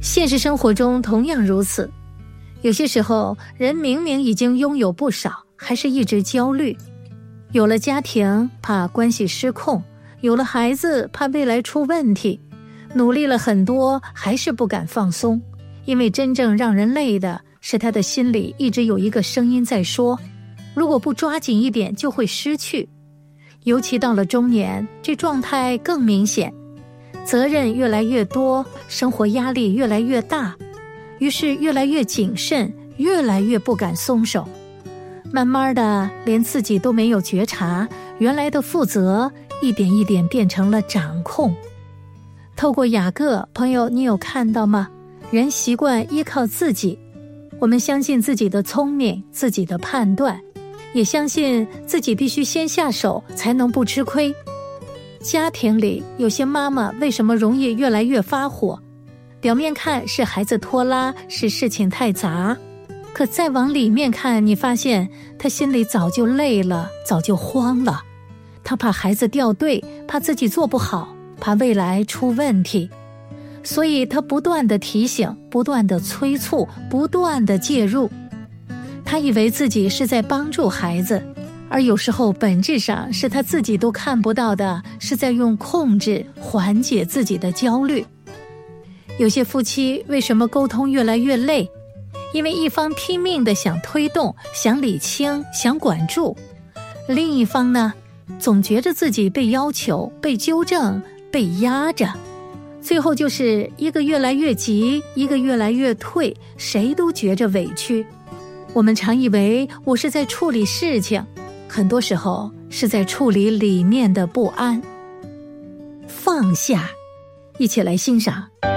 现实生活中同样如此，有些时候人明明已经拥有不少，还是一直焦虑。有了家庭，怕关系失控；有了孩子，怕未来出问题；努力了很多，还是不敢放松。因为真正让人累的是他的心里一直有一个声音在说，如果不抓紧一点就会失去。尤其到了中年，这状态更明显，责任越来越多，生活压力越来越大，于是越来越谨慎，越来越不敢松手。慢慢的，连自己都没有觉察，原来的负责一点一点变成了掌控。透过雅各，朋友，你有看到吗？人习惯依靠自己，我们相信自己的聪明，自己的判断，也相信自己必须先下手才能不吃亏。家庭里有些妈妈为什么容易越来越发火？表面看是孩子拖拉，是事情太杂，可再往里面看，你发现她心里早就累了，早就慌了。她怕孩子掉队，怕自己做不好，怕未来出问题，所以她不断地提醒，不断地催促，不断地介入。她以为自己是在帮助孩子，而有时候本质上是她自己都看不到的，是在用控制缓解自己的焦虑。有些夫妻为什么沟通越来越累？因为一方拼命地想推动，想理清，想管住，另一方呢，总觉着自己被要求，被纠正，被压着，最后就是一个越来越急，一个越来越退，谁都觉着委屈。我们常以为我是在处理事情，很多时候是在处理里面的不安。放下，一起来欣赏。